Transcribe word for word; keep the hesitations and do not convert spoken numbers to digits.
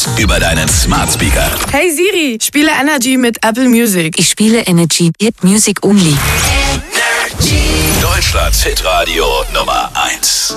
über deinen Smart Speaker. Hey Siri, spiele Energy mit Apple Music. Ich spiele Energy, Hit Music Only. Deutschlands Hitradio Nummer eins.